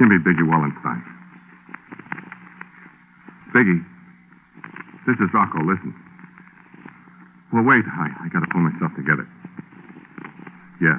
Give me Biggie Wallenstein. Biggie, this is Rocco. Listen. Well, wait. I got to pull myself together. Yeah.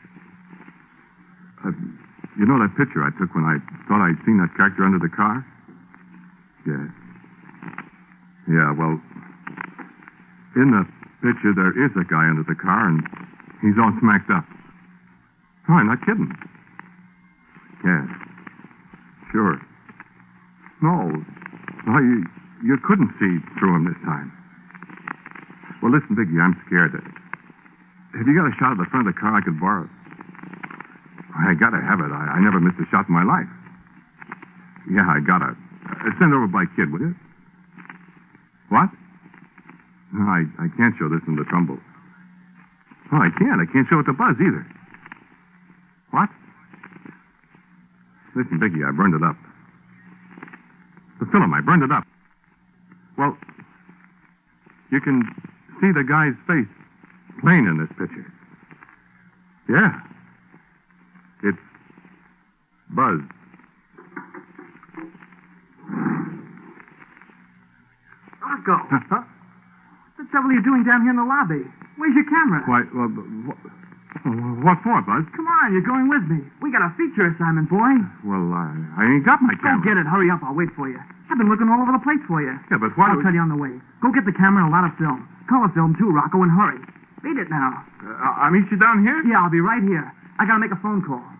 You know that picture I took when I thought I'd seen that character under the car? Yeah. Yeah, well, in the picture there is a guy under the car, and he's all smacked up. Oh, I'm not kidding. Yeah. Sure. No, you couldn't see through him this time. Well, listen, Biggie, I'm scared. Have you got a shot of the front of the car I could borrow? I gotta have it. I never missed a shot in my life. Yeah, I gotta. Send over by Kid, will you? What? No, I can't show this in the Trumbull. Oh, I can't. I can't show it to Buzz either. What? Listen, Biggie, I burned it up. The film, I burned it up. Well, you can see the guy's face plain in this picture. Yeah. It's Buzz. Rocco. What the devil are you doing down here in the lobby? Where's your camera? Why, well, what for, Buzz? Come on, you're going with me. We got a feature assignment, boy. Well, I ain't got my camera. Go get it. Hurry up. I'll wait for you. I've been looking all over the place for you. Yeah, but why I'll tell you on the way. Go get the camera and a lot of film. Color film, too, Rocco, and hurry. Beat it now. I'll meet you down here? Yeah, I'll be right here. I gotta make a phone call.